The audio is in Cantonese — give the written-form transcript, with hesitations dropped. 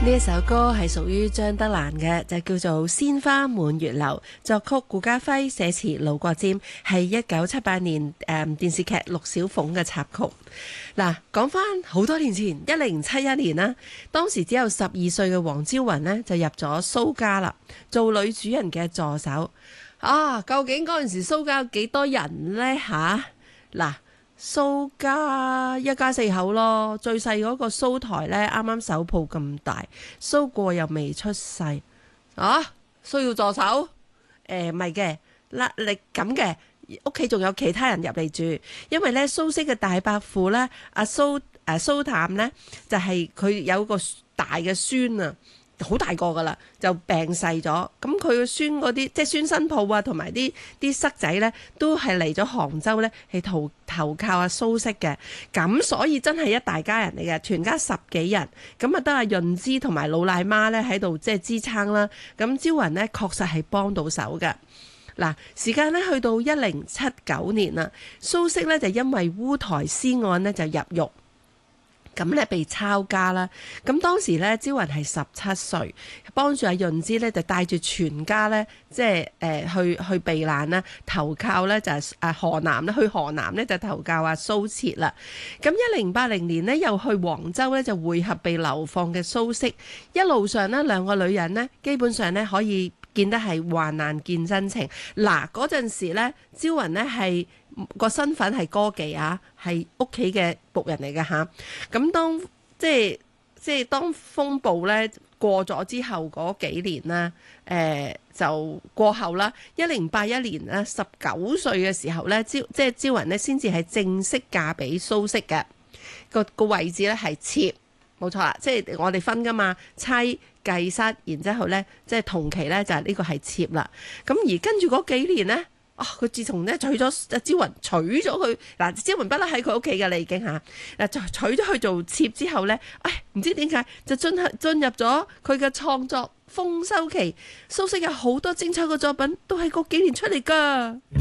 呢一首歌係屬於張德蘭嘅，就叫做《鮮花滿月樓》，作曲顧嘉輝，寫詞盧國沾，係1978年電視劇陸小鳳嘅插曲。嗱，講翻好多年前，1071年啦，當時只有12歲嘅黃朝雲呢，就入咗蘇家啦，做女主人嘅助手。啊，究竟嗰陣時蘇家有幾多人呢？嗱。蘇家一家四口咯，最細嗰個蘇台呢，啱啱手抱咁大，蘇過又未出世，需要助手？唔係嘅，你咁嘅屋企仲有其他人入嚟住，因為呢蘇軾嘅大伯父呢，阿蘇淡呢，就係佢有個大嘅孫啊。好大個噶啦，就病逝咗。咁佢個孫嗰啲，即係孫新抱啊，同埋啲侄仔呢，都係嚟咗杭州呢，係投靠阿蘇軾嘅。咁所以真係一大家人嚟嘅，全家10幾人。咁啊，得阿潤之同埋老奶媽呢喺度即係支撐啦。咁朝雲呢確實係幫到手嘅。嗱，時間呢去到1079年啦，蘇軾呢就因為烏台詩案呢就入獄。咁咧被抄家啦，咁當時咧朝雲係17歲，幫住阿潤之咧就帶住全家咧，即係去避難啦，投靠咧就係河南啦，去河南咧就投靠阿蘇轍啦。咁1080年呢，又去黃州咧就會合被流放嘅蘇軾，一路上呢，兩個女人呢，基本上咧可以見得係患難見真情。嗱，嗰陣時咧朝雲呢係個身份係歌妓啊，係屋企嘅僕人嚟嘅吓。咁當即係當風暴咧過咗之後嗰幾年啦，就過後啦。1081年咧19歲嘅時候咧，朝雲咧先至係正式嫁俾蘇軾嘅。個位置咧係妾，冇錯啦，即係我哋分噶嘛，妻繼室，然之後咧即係同期咧就係呢個係妾啦。咁而跟住嗰幾年咧。佢自從咧娶咗朝雲，娶咗佢嗱，朝雲不嬲喺佢屋企嘅啦已經嚇嗱，娶咗佢做妾之後咧，唔知點解就進入咗佢嘅創作豐收期。蘇軾有好多精彩嘅作品都喺嗰幾年出嚟㗎。